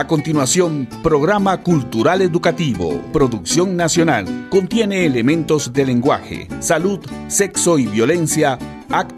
A continuación, programa cultural educativo, producción nacional, contiene elementos de lenguaje, salud, sexo y violencia,